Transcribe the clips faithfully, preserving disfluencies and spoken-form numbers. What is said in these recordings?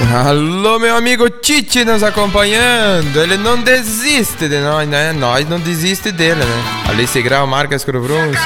Alô, meu amigo Tite nos acompanhando. Ele não desiste de nós, né? Nós não desiste dele, né? Alice Grau, Marcas Kruvruns.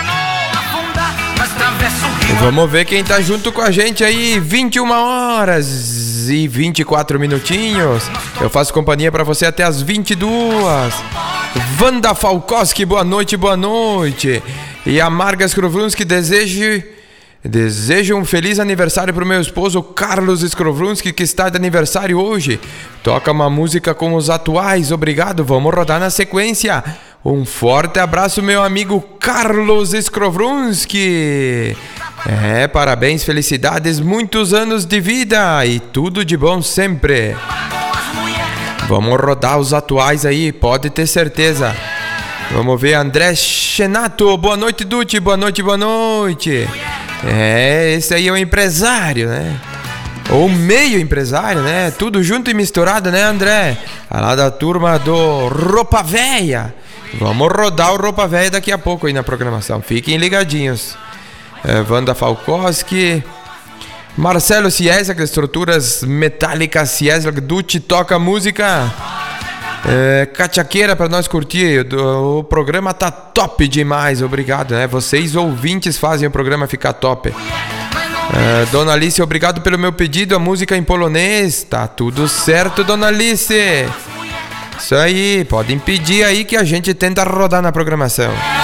Vamos ver quem tá junto com a gente aí. vinte e uma horas e vinte e quatro minutinhos. Eu faço companhia pra você até as vinte e duas. Wanda Falkowski, boa noite, boa noite. E a Marcas Kruvruns que deseja... Desejo um feliz aniversário pro meu esposo Carlos Skrovlunski, que está de aniversário hoje. Toca uma música com os atuais, obrigado, vamos rodar na sequência. Um forte abraço, meu amigo Carlos Skrovlunski. É, parabéns, felicidades, muitos anos de vida e tudo de bom sempre. Vamos rodar os atuais aí, pode ter certeza. Vamos ver, André Chenato, boa noite, Dutti, boa noite, boa noite. É, esse aí é o empresário, né? Ou meio empresário, né? Tudo junto e misturado, né, André? Lá da turma do Roupa Véia. Vamos rodar o Roupa Véia daqui a pouco aí na programação. Fiquem ligadinhos. É, Wanda Falkowski. Marcelo Cieslak, estruturas metálicas Cieslak. Dutti toca música. É, cachaqueira pra nós curtir. O, o programa tá top demais, obrigado, né? Vocês ouvintes fazem o programa ficar top. É, Dona Alice, obrigado pelo meu pedido, a música em polonês. Tá tudo certo, Dona Alice. Isso aí, podem pedir aí que a gente tenta rodar na programação.